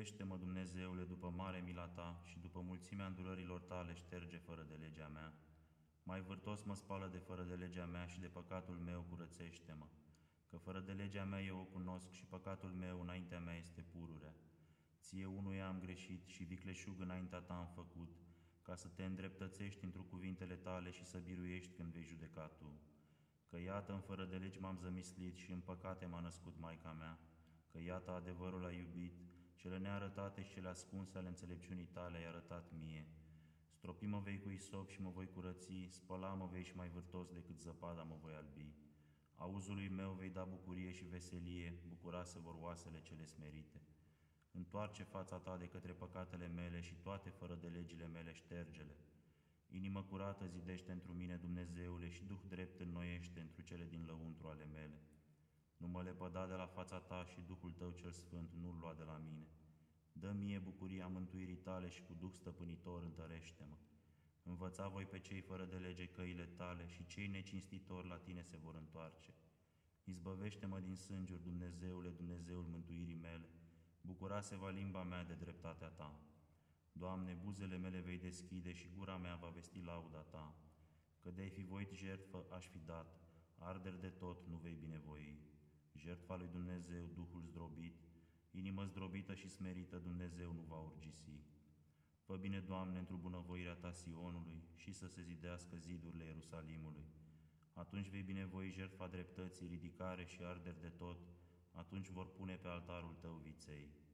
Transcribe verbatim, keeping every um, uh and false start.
Iubește-mă, Dumnezeule, după mare mila ta și după mulțimea îndurărilor tale șterge fără de legea mea. Mai vârtos mă spală de fără de legea mea și de păcatul meu curățește-mă, că fără de legea mea eu o cunosc și păcatul meu înaintea mea este pururea. Ție unuia am greșit și vicleșug înaintea ta am făcut, ca să te îndreptățești într cuvintele tale și să biruiești când vei judeca tu. Că iată, în fără de legi m-am zămislit și în păcate m-a născut maica mea, că iată adevărul a iubit, cele nearătate și cele ascunse ale înțelepciunii tale ai arătat mie. Stropi mă vei cu isop și mă voi curăți, spăla mă vei și mai vârtos decât zăpada mă voi albi. Auzului meu vei da bucurie și veselie, bucura se vor oasele cele smerite. Întoarce fața ta de către păcatele mele și toate fără de legile mele ștergele. Inimă curată zidește întru mine, Dumnezeule, și Duh drept înnoiește întru cele din lăuntru ale mele. Nu mă lepăda de la fața ta și Duhul tău cel sfânt nu-l lua de la mine. Dă mie bucuria mântuirii tale și cu Duh stăpânitor întărește-mă. Învăța voi pe cei fără de lege căile tale și cei necinstitori la tine se vor întoarce. Izbăvește-mă din sângiuri, Dumnezeule, Dumnezeul mântuirii mele. Bucura se va limba mea de dreptatea ta. Doamne, buzele mele vei deschide și gura mea va vesti lauda ta. Că de-ai fi voit jertfă, aș fi dat, arderi de tot nu vei binevoi. Jertfa lui Dumnezeu, Duhul zdrobit, inimă zdrobită și smerită, Dumnezeu nu va urgisi. Fă bine, Doamne, într-o bunăvoirea ta Sionului și să se zidească zidurile Ierusalimului. Atunci vei binevoi jertfa dreptății, ridicare și arderi de tot, atunci vor pune pe altarul tău viței.